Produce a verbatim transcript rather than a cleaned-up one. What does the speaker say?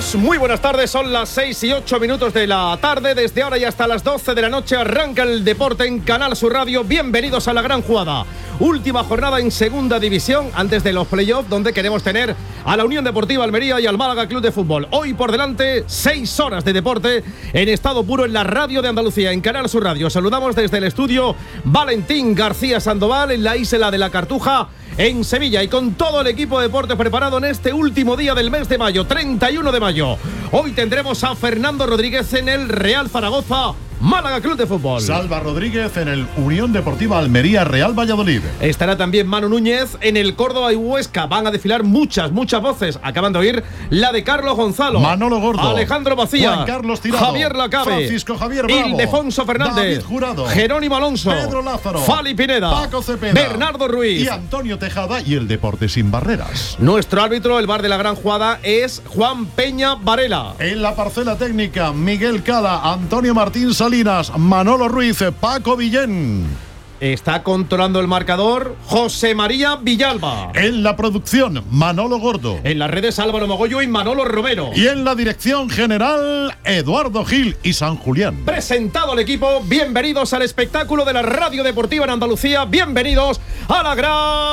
Saludos, muy buenas tardes, son las seis y ocho minutos de la tarde. Desde ahora y hasta las doce de la noche arranca el deporte en Canal Sur Radio. Bienvenidos a la gran jugada. Última jornada en segunda división antes de los playoffs, donde queremos tener a la Unión Deportiva Almería y al Málaga Club de Fútbol. Hoy por delante, seis horas de deporte en estado puro en la radio de Andalucía, en Canal Sur Radio. Saludamos desde el estudio Valentín García Sandoval en la Isla de la Cartuja, en Sevilla, y con todo el equipo de deportes preparado en este último día del mes de mayo, treinta y uno de mayo. Hoy tendremos a Fernando Rodríguez en el Real Zaragoza Málaga Club de Fútbol. Salva Rodríguez en el Unión Deportiva Almería Real Valladolid. Estará también Manu Núñez en el Córdoba y Huesca. Van a desfilar muchas, muchas voces. Acaban de oír la de Carlos Gonzalo, Manolo Gordo, Alejandro Macías, Juan Carlos Tirado, Javier Lacabe, Francisco Javier Bravo, Ildefonso Fernández, David Jurado, Jerónimo Alonso, Pedro Lázaro, Fali Pineda, Paco Cepeda, Bernardo Ruiz y Antonio Tejada, y el Deporte Sin Barreras. Nuestro árbitro, el bar de la gran jugada, es Juan Peña Varela. En la parcela técnica, Miguel Cala, Antonio Martín Salinas, Manolo Ruiz, Paco Villén. Está controlando el marcador José María Villalba. En la producción, Manolo Gordo. En las redes, Álvaro Mogollo y Manolo Romero. Y en la dirección general, Eduardo Gil y San Julián. Presentado el equipo, bienvenidos al espectáculo de la radio deportiva en Andalucía. Bienvenidos a la gran